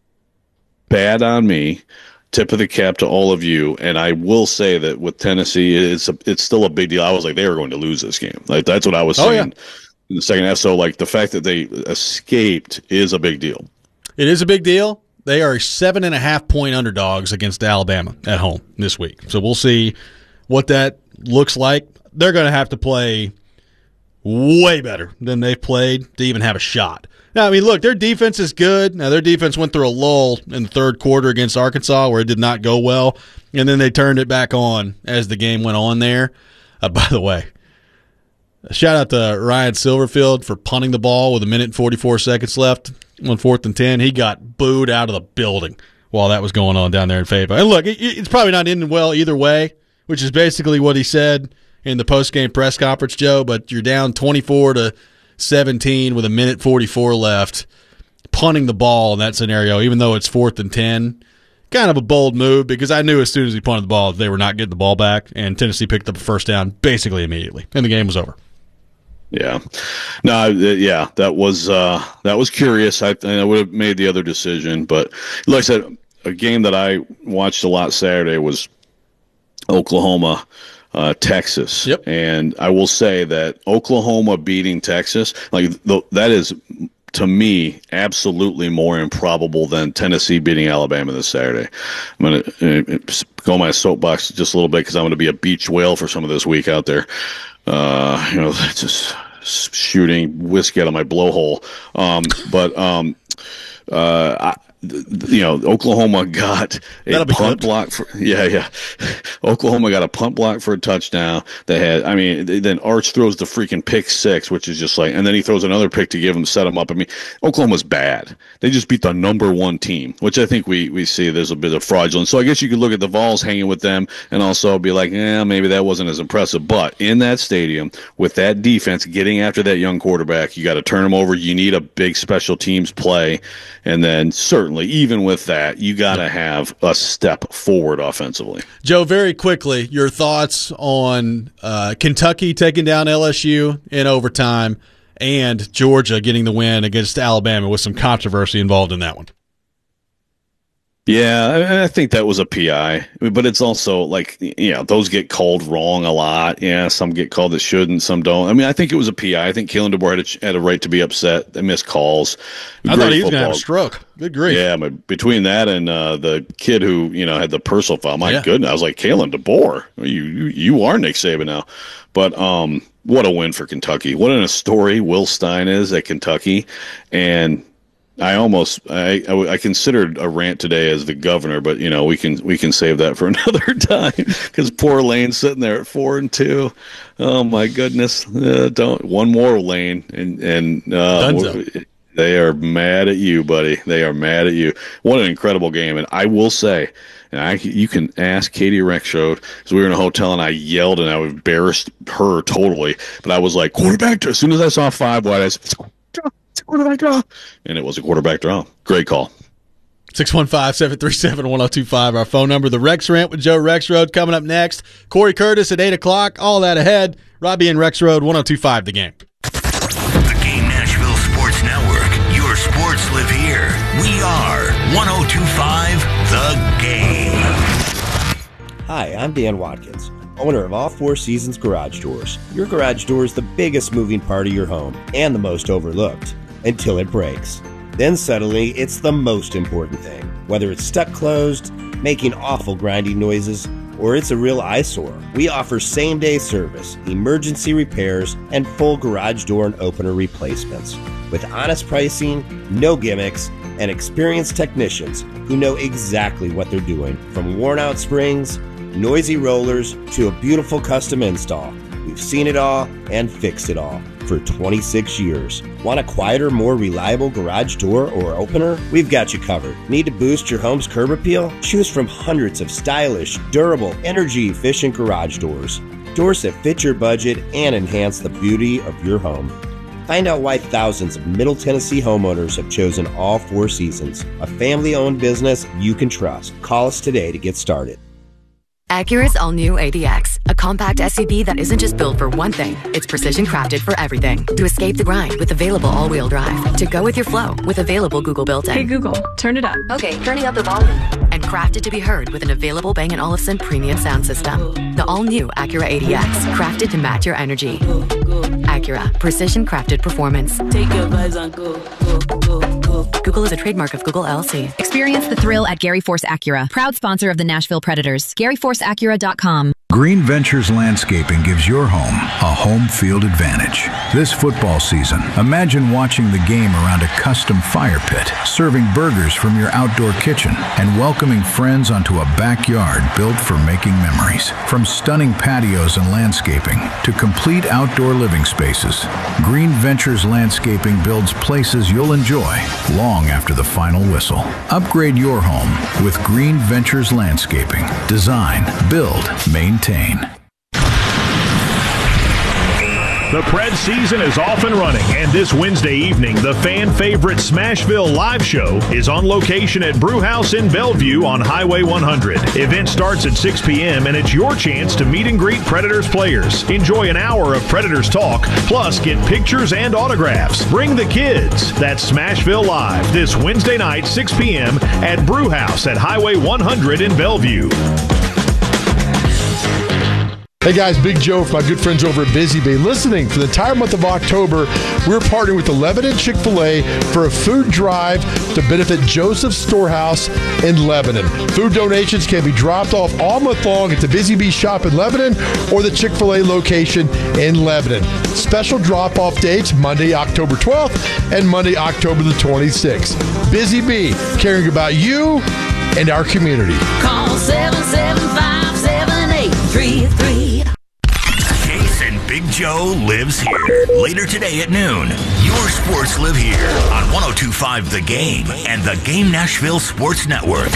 bad on me. Tip of the cap to all of you, and I will say that with Tennessee, it's still a big deal. I was like, they were going to lose this game. Like, that's what I was saying in the second half. So, like, the fact that they escaped is a big deal. It is a big deal. They are 7.5-point underdogs against Alabama at home this week. So we'll see what that looks like. They're going to have to play way better than they've played to even have a shot. Now, I mean, look, their defense is good. Now, their defense went through a lull in the third quarter against Arkansas where it did not go well, and then they turned it back on as the game went on there. By the way, a shout out to Ryan Silverfield for punting the ball with 1 minute and 44 seconds left on 4th and 10. He got booed out of the building while that was going on down there in Fayetteville. And look, it's probably not ending well either way, which is basically what he said in the post-game press conference, Joe, but you're down 24-17 with 1 minute 44 left, punting the ball in that scenario, even though it's 4th and 10. Kind of a bold move, because I knew as soon as he punted the ball they were not getting the ball back, and Tennessee picked up a first down basically immediately, and the game was over. Yeah. No, yeah, that was curious. I would have made the other decision, but like I said, a game that I watched a lot Saturday was Oklahoma Texas. Yep. And I will say that Oklahoma beating Texas, that is, to me, absolutely more improbable than Tennessee beating Alabama this Saturday. I'm going to go on my soapbox just a little bit, because I'm going to be a beach whale for some of this week out there. Just shooting whiskey out of my blowhole. Oklahoma got a punt block for Oklahoma got a punt block for a touchdown. Then Arch throws the freaking pick six, which is just like, and then he throws another pick to set him up. I mean, Oklahoma's bad. They just beat the number one team, which I think we see there's a bit of fraudulence. So I guess you could look at the Vols hanging with them and also be like, maybe that wasn't as impressive. But in that stadium with that defense getting after that young quarterback, you got to turn him over. You need a big special teams play, and then certainly certainly, even with that, you got to have a step forward offensively. Joe, very quickly, your thoughts on Kentucky taking down LSU in overtime and Georgia getting the win against Alabama with some controversy involved in that one. Yeah, I think that was a PI, but it's also like, those get called wrong a lot. Yeah, some get called that shouldn't, some don't. I mean, I think it was a PI. I think Kalen DeBoer had a right to be upset. They missed calls. I thought he was going to have a stroke. Good grief. Yeah, but between that and the kid who, had the personal foul, my goodness, I was like, Kalen DeBoer, you are Nick Saban now. But what a win for Kentucky. What a story Will Stein is at Kentucky. And I considered a rant today as the governor, but we can save that for another time because poor Lane's sitting there at 4-2. Oh my goodness! Don't one more Lane and they are mad at you, buddy. They are mad at you. What an incredible game! And I will say, you can ask Katie Rexroad because we were in a hotel and I yelled and I embarrassed her totally. But I was like, quarterback draw. As soon as I saw 5 wide, I said, quarterback draw. And it was a quarterback draw. Great call. 615-737-1025, our phone number. The Rex Rant with Joe Rexroad coming up next. Corey Curtis at 8 o'clock. All that ahead. Robbie and Rexroad, 102.5 The Game. The Game Nashville Sports Network. Your sports live here. We are 102.5 The Game. Hi, I'm Dan Watkins, owner of All Four Seasons Garage Doors. Your garage door is the biggest moving part of your home and the most overlooked until it breaks. Then suddenly it's the most important thing. Whether it's stuck closed, making awful grinding noises, or it's a real eyesore, we offer same-day service, emergency repairs, and full garage door and opener replacements. With honest pricing, no gimmicks, and experienced technicians who know exactly what they're doing. From worn-out springs, noisy rollers, to a beautiful custom install. We've seen it all and fixed it all for 26 years. Want a quieter, more reliable garage door or opener? We've got you covered. Need to boost your home's curb appeal? Choose from hundreds of stylish, durable, energy-efficient garage doors. Doors that fit your budget and enhance the beauty of your home. Find out why thousands of Middle Tennessee homeowners have chosen All Four Seasons, a family-owned business you can trust. Call us today to get started. Acura's all-new ADX, a compact SUV that isn't just built for one thing, it's precision crafted for everything. To escape the grind with available all-wheel drive. To go with your flow with available Google built-in. Hey Google, turn it up. Okay, turning up the volume. And crafted to be heard with an available Bang & Olufsen premium sound system. The all-new Acura ADX, crafted to match your energy. Acura, precision crafted performance. Take your vibes on go. Google is a trademark of Google LLC. Experience the thrill at Gary Force Acura, proud sponsor of the Nashville Predators. GaryForceAcura.com. Green Ventures Landscaping gives your home a home field advantage. This football season, imagine watching the game around a custom fire pit, serving burgers from your outdoor kitchen, and welcoming friends onto a backyard built for making memories. From stunning patios and landscaping to complete outdoor living spaces, Green Ventures Landscaping builds places you'll enjoy long after the final whistle. Upgrade your home with Green Ventures Landscaping. Design, build, maintain. The Pred season is off and running, and this Wednesday evening, the fan favorite Smashville live show is on location at Brewhouse in Bellevue on Highway 100. Event starts at 6 p.m., and it's your chance to meet and greet Predators players. Enjoy an hour of Predators talk, plus get pictures and autographs. Bring the kids. That's Smashville Live this Wednesday night, 6 p.m. at Brewhouse at Highway 100 in Bellevue. Hey guys, Big Joe for my good friends over at Busy Bee. Listening, for the entire month of October, we're partnering with the Lebanon Chick-fil-A for a food drive to benefit Joseph's Storehouse in Lebanon. Food donations can be dropped off all month long at the Busy Bee shop in Lebanon or the Chick-fil-A location in Lebanon. Special drop-off dates, Monday, October 12th and Monday, October the 26th. Busy Bee, caring about you and our community. Call 775-7833. Jason Big Joe lives here. Later today at noon, your sports live here on 102.5 The Game and the Game Nashville Sports Network.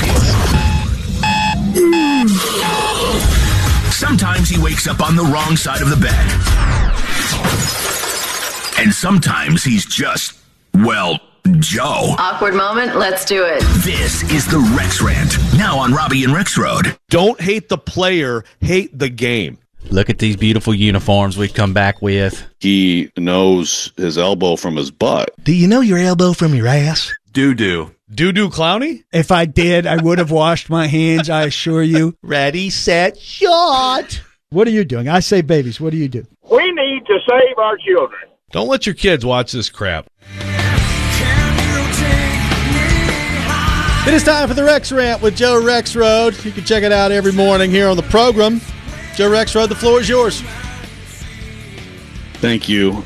Sometimes he wakes up on the wrong side of the bed. And sometimes he's just, well, Joe. Awkward moment. Let's do it. This is the Rex Rant. Now on Robbie and Rex Road. Don't hate the player, hate the game. Look at these beautiful uniforms we've come back with. He knows his elbow from his butt. Do you know your elbow from your ass? Doo-doo. Doo-doo Clowney? If I did, I would have washed my hands, I assure you. Ready, set, shot. What are you doing? I say babies. What do you do? We need to save our children. Don't let your kids watch this crap. It is time for the Rex Rant with Joe Rexrode. You can check it out every morning here on the program. Joe Rexrode, the floor is yours. Thank you.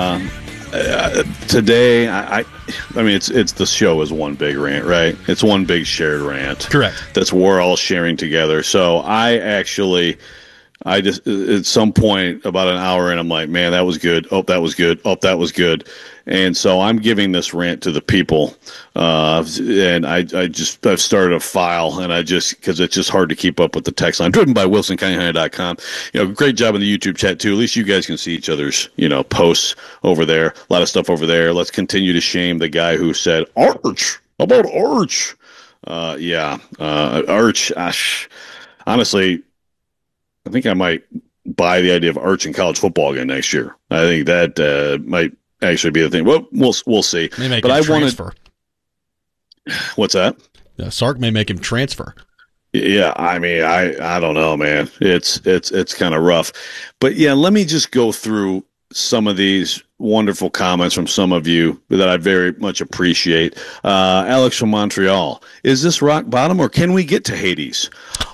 Today, I mean, it's the show is one big rant, right? It's one big shared rant. Correct. That's we're all sharing together. So I just at some point about an hour in, I'm like, man, that was good. Oh, that was good. Oh, that was good. And so I'm giving this rant to the people, and I've started a file, and because it's just hard to keep up with the text line. Driven by WilsonCountyHunter.com. Great job in the YouTube chat too. At least you guys can see each other's posts over there. A lot of stuff over there. Let's continue to shame the guy who said Arch. How about Arch? Arch. Honestly, I think I might buy the idea of Arch in college football again next year. I think that might actually be the thing. Well, we'll see. May make him transfer. What's that? Sark may make him transfer. Yeah, I mean, I don't know, man. It's kind of rough. But yeah, let me just go through some of these wonderful comments from some of you that I very much appreciate. Alex from Montreal. Is this rock bottom or can we get to Hades?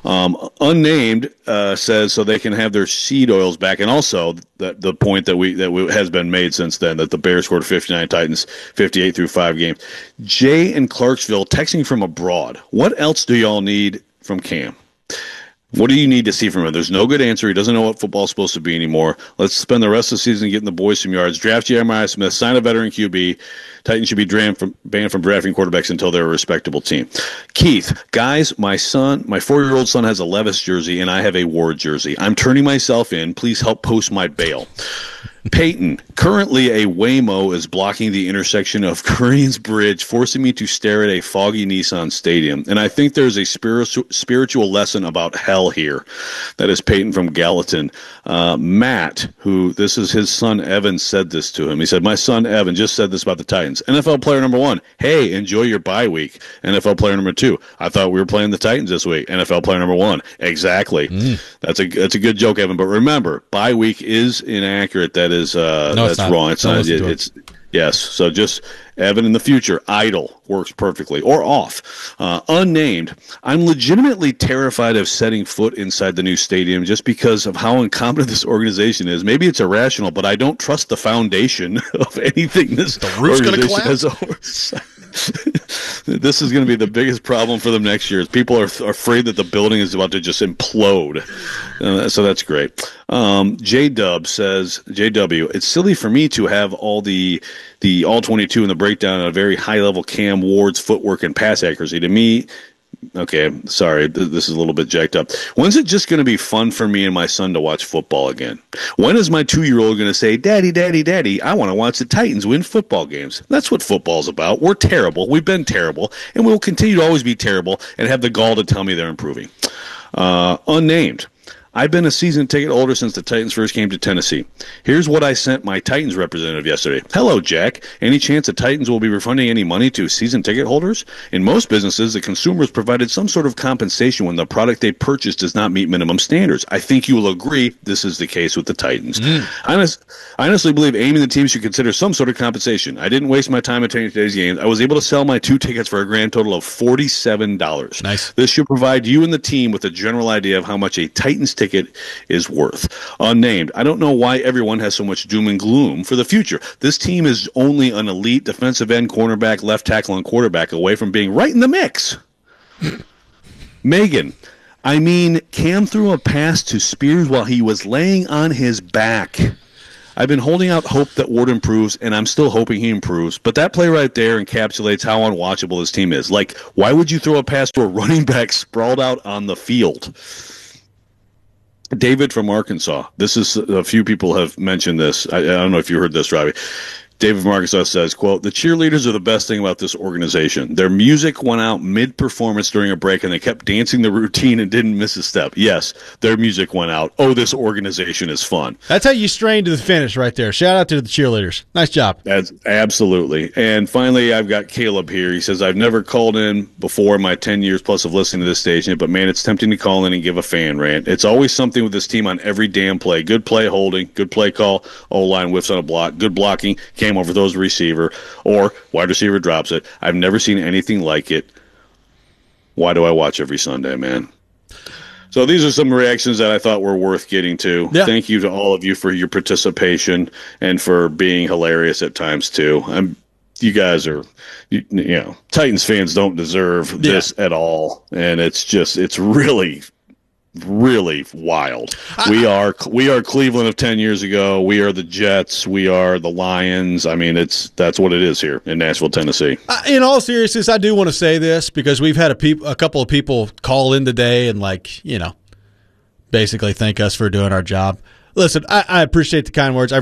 Unnamed says so they can have their seed oils back. And also the point that has been made since then, that the Bears scored 59, Titans 58 through 5 games. Jay in Clarksville texting from abroad. What else do y'all need from Cam? What do you need to see from him? There's no good answer. He doesn't know what football's supposed to be anymore. Let's spend the rest of the season getting the boys some yards. Draft Jeremiah Smith. Sign a veteran QB. Titans should be banned from drafting quarterbacks until they're a respectable team. Keith, guys, my 4-year-old son has a Levis jersey, and I have a Ward jersey. I'm turning myself in. Please help post my bail. Peyton, currently a Waymo is blocking the intersection of Koreans Bridge, forcing me to stare at a foggy Nissan Stadium. And I think there's a spiritual lesson about hell here. That is Peyton from Gallatin. Matt, this is his son Evan, said this to him. He said, my son Evan just said this about the Titans. NFL player number 1, hey, enjoy your bye week. NFL player number 2, I thought we were playing the Titans this week. NFL player number 1, exactly. That's a good joke, Evan. But remember, bye week is inaccurate. That's wrong. It's not. Yes. So just Evan in the future, idle works perfectly, or off. Unnamed. I'm legitimately terrified of setting foot inside the new stadium just because of how incompetent this organization is. Maybe it's irrational, but I don't trust the foundation of anything this organization has oversight. This is going to be the biggest problem for them next year. People are afraid that the building is about to just implode. So that's great. J-Dub says, JW, it's silly for me to have all the all-22 and the breakdown on a very high-level Cam Ward's footwork and pass accuracy. To me, okay, sorry, this is a little bit jacked up. When's it just going to be fun for me and my son to watch football again? When is my 2-year-old going to say, Daddy, Daddy, Daddy, I want to watch the Titans win football games? That's what football's about. We're terrible. We've been terrible, and we'll continue to always be terrible and have the gall to tell me they're improving. Unnamed. I've been a season ticket holder since the Titans first came to Tennessee. Here's what I sent my Titans representative yesterday. Hello, Jack. Any chance the Titans will be refunding any money to season ticket holders? In most businesses, the consumer is provided some sort of compensation when the product they purchase does not meet minimum standards. I think you will agree this is the case with the Titans. I honestly believe Amy and the team should consider some sort of compensation. I didn't waste my time attending today's game. I was able to sell my 2 tickets for a grand total of $47. Nice. This should provide you and the team with a general idea of how much a Titans ticket is worth. Unnamed. I don't know why everyone has so much doom and gloom for the future. This team is only an elite defensive end, cornerback, left tackle, and quarterback away from being right in the mix. Megan. I mean, Cam threw a pass to Spears while he was laying on his back. I've been holding out hope that Ward improves, and I'm still hoping he improves. But that play right there encapsulates how unwatchable this team is. Like, why would you throw a pass to a running back sprawled out on the field? David from Arkansas. This is a few people have mentioned this. I don't know if you heard this, Robbie. David Marcus says, quote, "The cheerleaders are the best thing about this organization. Their music went out mid-performance during a break, and they kept dancing the routine and didn't miss a step. Yes, their music went out. Oh, this organization is fun." That's how you strain to the finish right there. Shout out to the cheerleaders. Nice job. That's absolutely. And finally, I've got Caleb here. He says, "I've never called in before in my 10 years plus of listening to this station, but man, it's tempting to call in and give a fan rant. It's always something with this team on every damn play. Good play holding, good play call, O-line whiffs on a block, good blocking, came over those receiver, or wide receiver drops it. I've never seen anything like it. Why do I watch every Sunday, man?" So these are some reactions that I thought were worth getting to. Yeah. Thank you to all of you for your participation and for being hilarious at times too. You guys are, you know, Titans fans don't deserve this at all, and it's really wild. We are Cleveland of 10 years ago. We are the Jets. We are the Lions. I mean, that's what it is here in Nashville, Tennessee. In all seriousness, I do want to say this because we've had a couple of people call in today and, like, you know, basically thank us for doing our job. Listen, I appreciate the kind words. I